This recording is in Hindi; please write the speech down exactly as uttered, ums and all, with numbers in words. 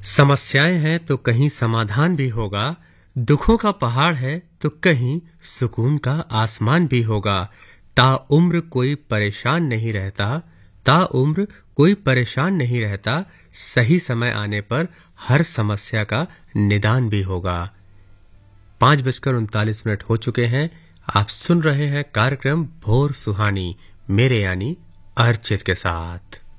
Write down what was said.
समस्याएं हैं तो कहीं समाधान भी होगा, दुखों का पहाड़ है तो कहीं सुकून का आसमान भी होगा। ताउम्र कोई परेशान नहीं रहता, ताउम्र कोई परेशान नहीं रहता, सही समय आने पर हर समस्या का निदान भी होगा। पांच बजकर उनतालीस मिनट हो चुके हैं। आप सुन रहे हैं कार्यक्रम भोर सुहानी, मेरे यानी अर्चित के साथ।